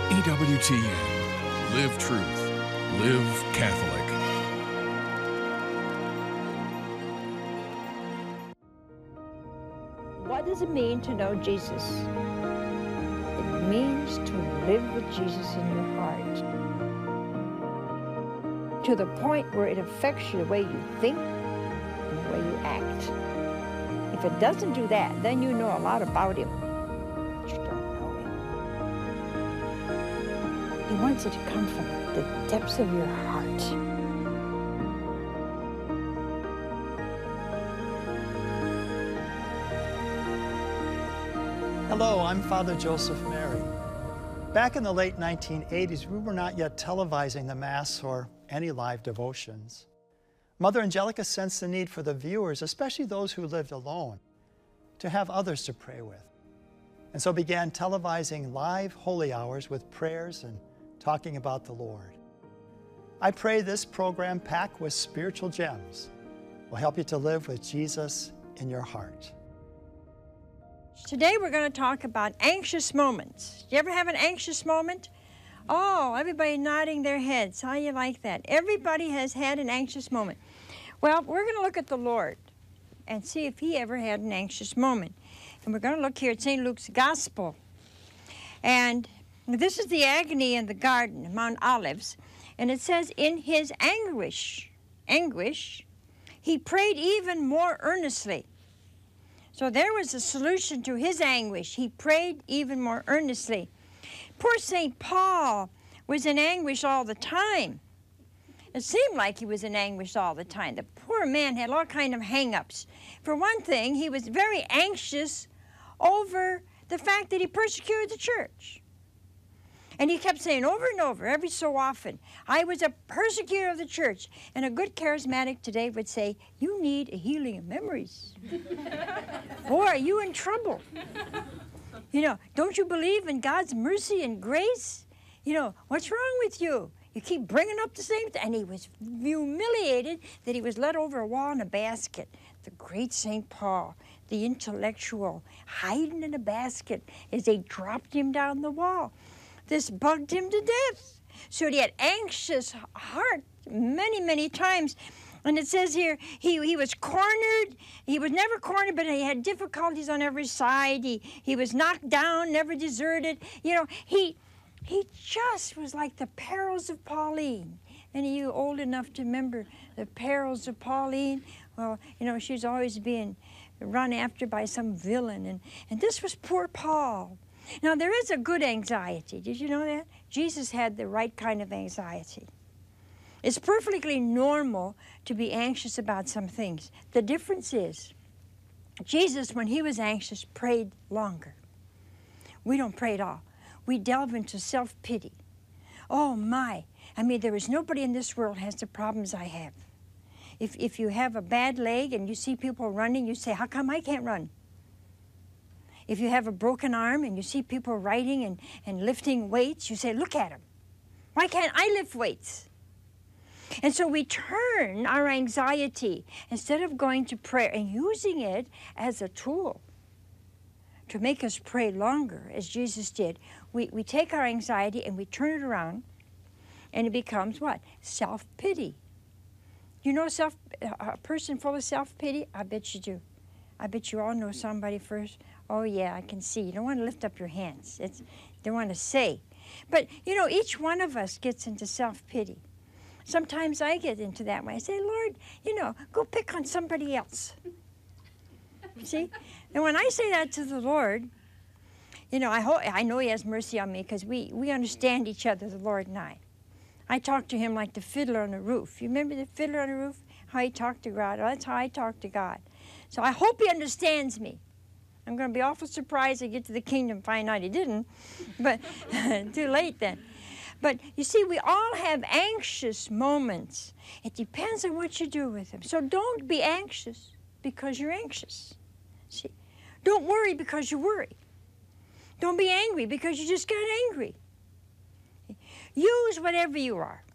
EWTN. Live truth. Live Catholic. What does it mean to know Jesus? It means to live with Jesus in your heart, to the point where it affects you the way you think and the way you act. If it doesn't do that, then you know a lot about him, but you don't know him. He wants it to come from the depths of your heart. Hello, I'm Father Joseph Mary. Back in the late 1980s, we were not yet televising the Mass or any live devotions. Mother Angelica sensed the need for the viewers, especially those who lived alone, to have others to pray with, and so began televising live holy hours with prayers and talking about the Lord. I pray this program, packed with spiritual gems, will help you to live with Jesus in your heart. Today we're going to talk about anxious moments. Do you ever have an anxious moment? Oh, everybody nodding their heads. How you like that? Everybody has had an anxious moment. Well, we're going to look at the Lord and see if he ever had an anxious moment. And we're going to look here at St. Luke's Gospel. And this is the agony in the garden, Mount Olives. And it says, in his anguish, he prayed even more earnestly. So there was a solution to his anguish. He prayed even more earnestly. Poor St. Paul was in anguish all the time. It seemed like he was in anguish all the time. The poor man had all kinds of hang-ups. For one thing, he was very anxious over the fact that he persecuted the church. And he kept saying over and over, every so often, I was a persecutor of the church. And a good charismatic today would say, you need a healing of memories. Boy, are you in trouble. You know, don't you believe in God's mercy and grace? You know, what's wrong with you? You keep bringing up the same thing. And he was humiliated that he was led over a wall in a basket. The great St. Paul, the intellectual, hiding in a basket as they dropped him down the wall. This bugged him to death. So he had anxious heart many, many times. And it says here, he was cornered. He was never cornered, but he had difficulties on every side. He was knocked down, never deserted. You know, he just was like the perils of Pauline. Any of you old enough to remember the perils of Pauline? Well, you know, she was always being run after by some villain. And this was poor Paul. Now, there is a good anxiety. Did you know that? Jesus had the right kind of anxiety. It's perfectly normal to be anxious about some things. The difference is, Jesus, when he was anxious, prayed longer. We don't pray at all. We delve into self-pity. Oh, my. I mean, there is nobody in this world has the problems I have. If you have a bad leg and you see people running, you say, how come I can't run? If you have a broken arm and you see people riding and lifting weights, you say, look at them. Why can't I lift weights? And so we turn our anxiety, instead of going to prayer and using it as a tool to make us pray longer, as Jesus did, we take our anxiety and we turn it around, and it becomes what? Self-pity. You know a person full of self-pity? I bet you do. I bet you all know somebody first. Oh, yeah, I can see. You don't want to lift up your hands. You don't want to say. But, you know, each one of us gets into self-pity. Sometimes I get into that way. I say, Lord, you know, go pick on somebody else. See? And when I say that to the Lord, you know, I know he has mercy on me because we understand each other, the Lord and I. I talk to him like the fiddler on the roof. You remember the fiddler on the roof? How he talked to God. Well, that's how I talk to God. So I hope he understands me. I'm going to be awful surprised I get to the kingdom and find out he didn't, but too late then. But you see, we all have anxious moments. It depends on what you do with them. So don't be anxious because you're anxious. See, don't worry because you worry. Don't be angry because you just got angry. Use whatever you are.